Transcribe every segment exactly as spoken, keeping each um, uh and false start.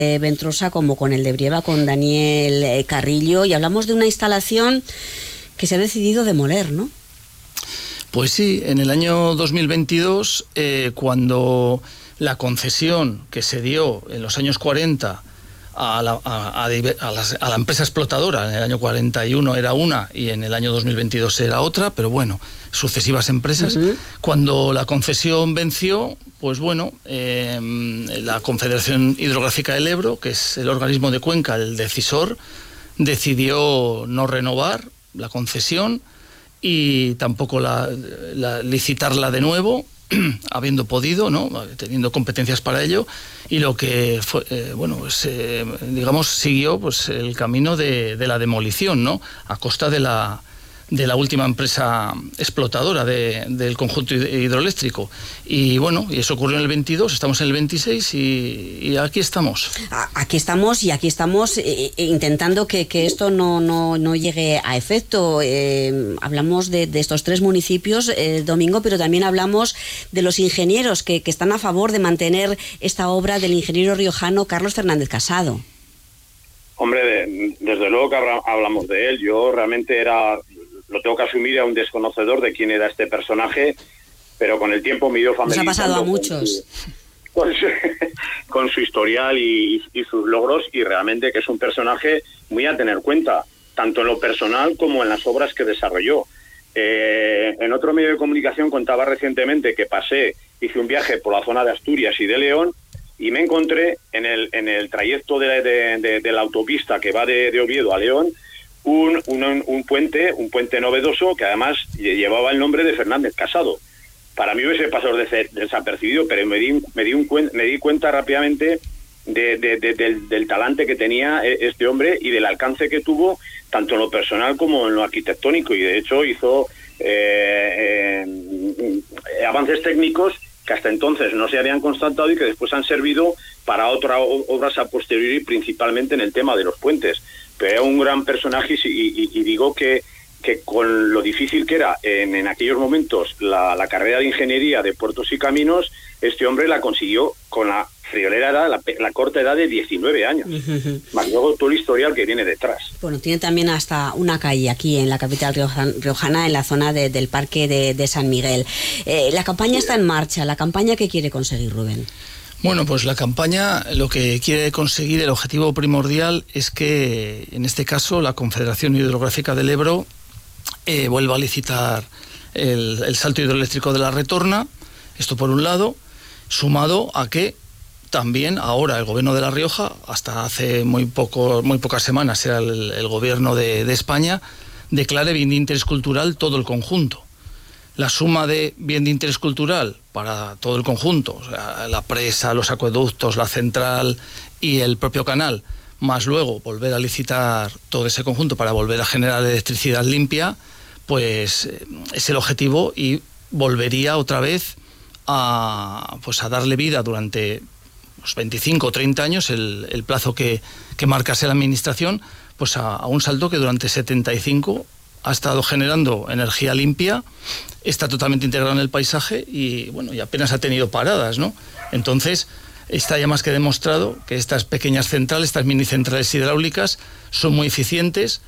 eh, Ventrosa como con el de Brieva, con Daniel eh, Carrillo, y hablamos de una instalación que se ha decidido demoler, ¿no? Pues sí, en el año dos mil veintidós, eh, cuando la concesión que se dio en los años cuarenta a la, a, a, a, las, a la empresa explotadora, en el año cuarenta y uno era una y en el año dos mil veintidós era otra, pero bueno, sucesivas empresas, uh-huh. Cuando la concesión venció, pues bueno, eh, la Confederación Hidrográfica del Ebro, que es el organismo de Cuenca, el decisor, decidió no renovar la concesión y tampoco la, la, licitarla de nuevo, habiendo podido, ¿no?, teniendo competencias para ello, y lo que fue, eh, bueno, pues, eh, digamos, siguió pues el camino de, de la demolición, ¿no?, a costa de la de la última empresa explotadora de, del conjunto hidroeléctrico. Y bueno, y eso ocurrió en el veintidós, estamos en el veintiséis y, y aquí estamos. Aquí estamos y aquí estamos eh, intentando que, que esto no, no, no llegue a efecto. Eh, hablamos de, de estos tres municipios, eh, Domingo, pero también hablamos de los ingenieros que, que están a favor de mantener esta obra del ingeniero riojano Carlos Fernández Casado. Hombre, de, desde luego que hablamos de él. Yo realmente era... lo tengo que asumir, a un desconocedor de quién era este personaje, pero con el tiempo me he ido familiarizando. Nos ha pasado a muchos. Con su, con su historial y, y sus logros, y realmente que es un personaje muy a tener cuenta, tanto en lo personal como en las obras que desarrolló. Eh, en otro medio de comunicación contaba recientemente que pasé, hice un viaje por la zona de Asturias y de León, y me encontré en el, en el trayecto de, de, de, de la autopista que va de, de Oviedo a León, Un, un, un puente, un puente novedoso que además llevaba el nombre de Fernández Casado. Para mí hubiese pasado desapercibido, pero me di, me di, un, me di cuenta rápidamente de, de, de, del, del talante que tenía este hombre y del alcance que tuvo, tanto en lo personal como en lo arquitectónico, y de hecho hizo eh, eh, avances técnicos que hasta entonces no se habían constatado y que después han servido para otras obras a posteriori, principalmente en el tema de los puentes. Pero era un gran personaje y, y, y digo que, que con lo difícil que era en, en aquellos momentos la, la carrera de ingeniería de puertos y caminos, este hombre la consiguió con la friolera edad, la, la corta edad de diecinueve años, uh-huh. Más luego todo el historial que viene detrás. Bueno, tiene también hasta una calle aquí en la capital riojana, en la zona de, del parque de, de San Miguel. Eh, la campaña está en marcha. ¿La campaña qué quiere conseguir, Rubén? Bueno, pues la campaña lo que quiere conseguir, el objetivo primordial, es que, en este caso, la Confederación Hidrográfica del Ebro eh, vuelva a licitar el, el salto hidroeléctrico de la Retorna. Esto por un lado, sumado a que también ahora el gobierno de La Rioja, hasta hace muy poco, muy pocas semanas era el, el gobierno de, de España, declare bien de interés cultural todo el conjunto. La suma de bien de interés cultural para todo el conjunto, o sea, la presa, los acueductos, la central y el propio canal, más luego volver a licitar todo ese conjunto para volver a generar electricidad limpia, pues es el objetivo, y volvería otra vez a, pues a darle vida durante pues, veinticinco o treinta años, el, el plazo que, que marcase la administración, pues a, a un salto que durante setenta y cinco ha estado generando energía limpia, está totalmente integrado en el paisaje y bueno, y apenas ha tenido paradas, ¿no? Entonces, está ya más que demostrado que estas pequeñas centrales, estas mini centrales hidráulicas, son muy eficientes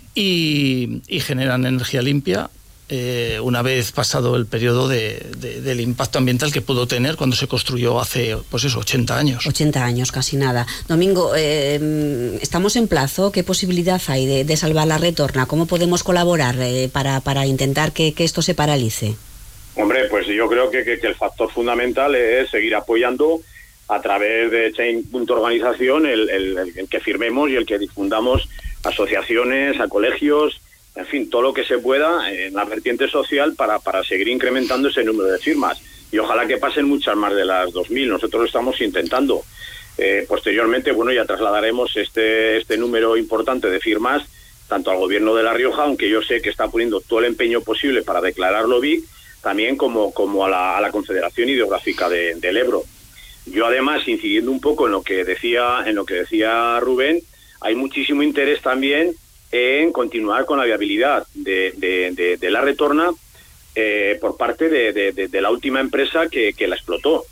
y, y generan energía limpia eh, una vez pasado el periodo de, de, del impacto ambiental que pudo tener cuando se construyó hace, pues eso, ochenta años. ochenta años, casi nada. Domingo, eh, estamos en plazo. ¿Qué posibilidad hay de, de salvar la Retorna? ¿Cómo podemos colaborar eh, para, para intentar que, que esto se paralice? Hombre, pues yo creo que, que, que el factor fundamental es seguir apoyando a través de Chain punto Organización el, el, el que firmemos y el que difundamos asociaciones, a colegios, en fin, todo lo que se pueda en la vertiente social para, para seguir incrementando ese número de firmas. Y ojalá que pasen muchas más de las dos mil. Nosotros lo estamos intentando. Eh, posteriormente, bueno, ya trasladaremos este, este número importante de firmas tanto al gobierno de La Rioja, aunque yo sé que está poniendo todo el empeño posible para declararlo B I C, también como, como a, la, a la Confederación Hidrográfica de, del Ebro. Yo además, incidiendo un poco en lo que decía, en lo que decía Rubén, hay muchísimo interés también en continuar con la viabilidad de, de, de, de la Retorna eh, por parte de, de, de, de la última empresa que, que la explotó.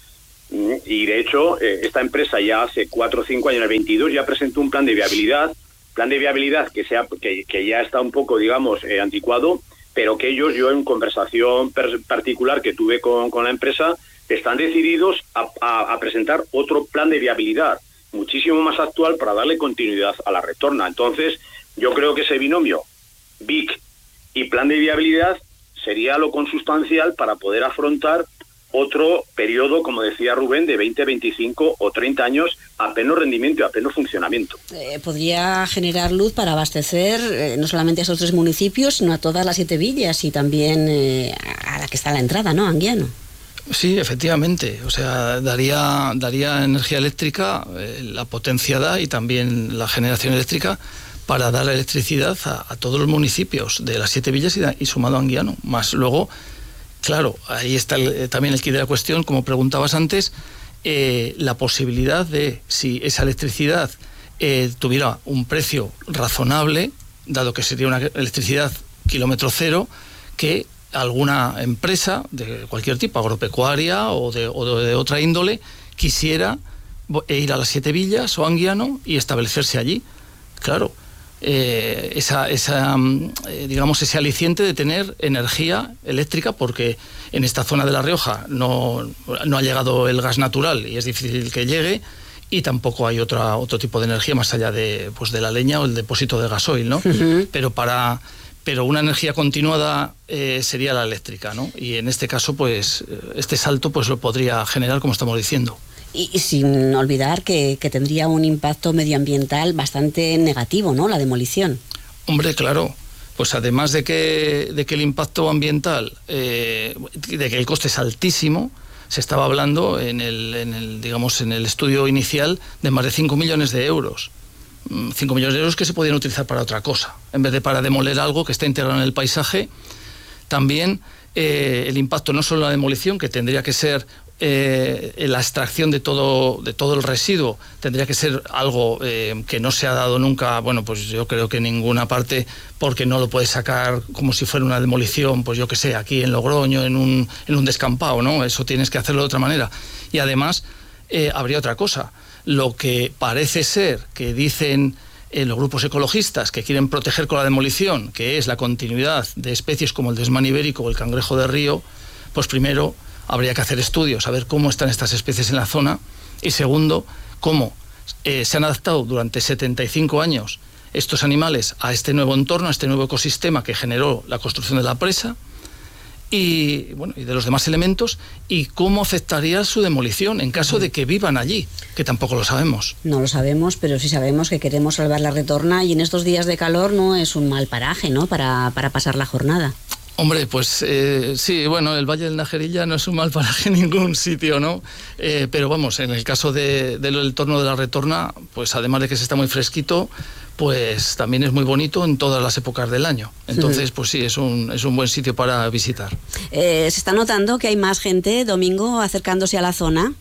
Y de hecho, eh, esta empresa ya hace cuatro o cinco años, en el veintidós, ya presentó un plan de viabilidad, plan de viabilidad que, sea, que, que ya está un poco, digamos, eh, anticuado, pero que ellos, yo en conversación per- particular que tuve con, con la empresa, están decididos a, a, a presentar otro plan de viabilidad, muchísimo más actual para darle continuidad a la retorna. Entonces, yo creo que ese binomio, V I C y plan de viabilidad, sería lo consustancial para poder afrontar otro periodo, como decía Rubén, de veinte, veinticinco o treinta años a pleno rendimiento y a pleno funcionamiento. Eh, podría generar luz para abastecer eh, no solamente a esos tres municipios, sino a todas las siete villas y también eh, a la que está a la entrada, ¿no? Anguiano. Sí, efectivamente. O sea, daría, daría energía eléctrica, eh, la potencia da y también la generación eléctrica para dar electricidad a, a todos los municipios de las siete villas y, y sumado a Anguiano. Más luego, claro, ahí está el, también el quid de la cuestión, como preguntabas antes, eh, la posibilidad de, si esa electricidad eh, tuviera un precio razonable, dado que sería una electricidad kilómetro cero, que alguna empresa de cualquier tipo, agropecuaria o de, o de otra índole, quisiera ir a las siete villas o Anguiano y establecerse allí. Claro, eh, esa, esa eh, digamos ese aliciente de tener energía eléctrica, porque en esta zona de La Rioja no, no ha llegado el gas natural y es difícil que llegue, y tampoco hay otra, otro tipo de energía más allá de, pues de la leña o el depósito de gasoil, ¿no? Uh-huh. Pero para pero una energía continuada eh, sería la eléctrica, ¿no? Y en este caso, pues, este salto pues lo podría generar, como estamos diciendo. Y, y sin olvidar que, que tendría un impacto medioambiental bastante negativo, ¿no?, la demolición. Hombre, claro. Pues además de que, de que el impacto ambiental, eh, de que el coste es altísimo, se estaba hablando en el, en el, digamos, en el estudio inicial de más de cinco millones de euros. cinco millones de euros que se podían utilizar para otra cosa, en vez de para demoler algo que está integrado en el paisaje. También eh, el impacto no solo en la demolición, que tendría que ser eh, la extracción de todo, de todo el residuo, tendría que ser algo eh, que no se ha dado nunca, bueno, pues yo creo que en ninguna parte, porque no lo puedes sacar como si fuera una demolición, pues yo que sé, aquí en Logroño, en un, en un descampado, ¿no? Eso tienes que hacerlo de otra manera. Y además eh, habría otra cosa. Lo que parece ser que dicen eh, los grupos ecologistas que quieren proteger con la demolición, que es la continuidad de especies como el desmán ibérico o el cangrejo de río, pues primero habría que hacer estudios, a ver cómo están estas especies en la zona, y segundo, cómo eh, se han adaptado durante setenta y cinco años estos animales a este nuevo entorno, a este nuevo ecosistema que generó la construcción de la presa, y bueno, y de los demás elementos, y cómo afectaría su demolición en caso de que vivan allí, que tampoco lo sabemos. No lo sabemos, pero sí sabemos que queremos salvar la retorna, y en estos días de calor no es un mal paraje, ¿no?, para, para pasar la jornada. Hombre, pues eh, sí, bueno, el Valle del Najerilla no es un mal paraje en ningún sitio, ¿no? Eh, pero vamos, en el caso de, del entorno de la retorna, pues además de que se está muy fresquito, pues también es muy bonito en todas las épocas del año. Entonces, pues sí, es un, es un buen sitio para visitar. Eh, ¿Se está notando que hay más gente, Domingo, acercándose a la zona?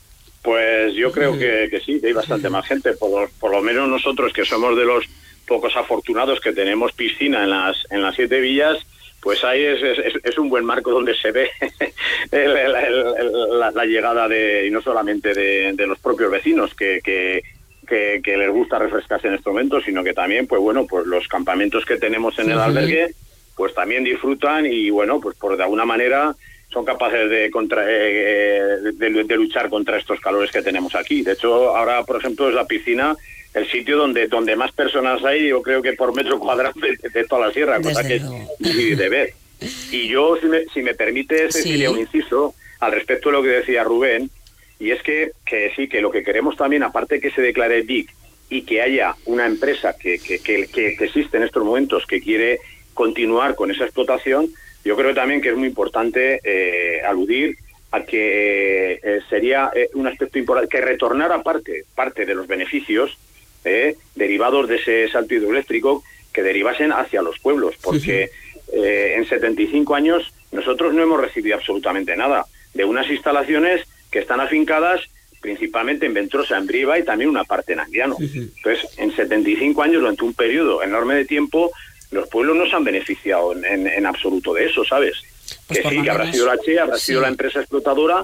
Pues yo creo que, que sí, que hay bastante más gente. Por, por lo menos nosotros, que somos de los pocos afortunados que tenemos piscina en las, en las siete villas, pues ahí es, es, es un buen marco donde se ve el, el, el, la, la llegada de, y no solamente de, de los propios vecinos, que... que Que, que les gusta refrescarse en estos momentos, sino que también, pues bueno, pues los campamentos que tenemos en el albergue, pues también disfrutan y bueno, pues por de alguna manera son capaces de, contra, eh, de, de luchar contra estos calores que tenemos aquí. De hecho, ahora, por ejemplo, es la piscina el sitio donde donde más personas hay, yo creo que por metro cuadrado de, de toda la sierra, cosa que es difícil de ver. Y yo, si me, si me permite, Cecilia, sí, un inciso al respecto de lo que decía Rubén. Y es que, que sí, que lo que queremos también, aparte que se declare V I C y que haya una empresa que, que, que, que existe en estos momentos que quiere continuar con esa explotación, yo creo también que es muy importante eh, aludir a que eh, sería eh, un aspecto importante, que retornara parte, parte de los beneficios eh, derivados de ese salto hidroeléctrico, que derivasen hacia los pueblos, porque eh, en setenta y cinco años nosotros no hemos recibido absolutamente nada de unas instalaciones que están afincadas principalmente en Ventrosa, en Briva y también una parte en Anguiano. Uh-huh. Entonces, en setenta y cinco años, durante un periodo enorme de tiempo, los pueblos no se han beneficiado en, en, en absoluto de eso, ¿sabes? Pues que sí, que habrá sido la Che, habrá sí. sido la empresa explotadora,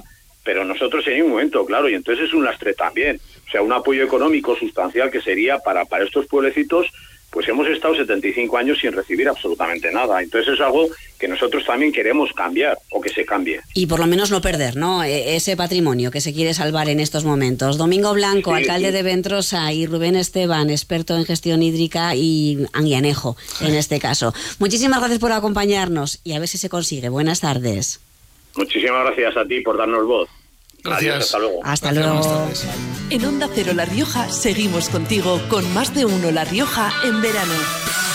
pero nosotros en ningún momento, claro, y entonces es un lastre también. O sea, un apoyo económico sustancial que sería para, para estos pueblecitos, pues hemos estado setenta y cinco años sin recibir absolutamente nada. Entonces es algo que nosotros también queremos cambiar, o que se cambie. Y por lo menos no perder, ¿no? Ese patrimonio que se quiere salvar en estos momentos. Domingo Blanco, sí, alcalde sí. de Ventrosa, y Rubén Esteban, experto en gestión hídrica y anguianejo, en este caso. Muchísimas gracias por acompañarnos y a ver si se consigue. Buenas tardes. Muchísimas gracias a ti por darnos voz. Gracias. Adiós, hasta luego. Hasta luego. En Onda Cero La Rioja seguimos contigo con Más de Uno La Rioja en verano.